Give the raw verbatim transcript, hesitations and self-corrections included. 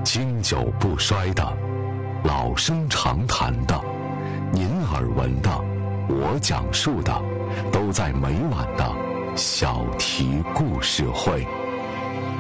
经久不衰的，老生常谈的，您耳闻的，我讲述的，都在每晚的小题故事会。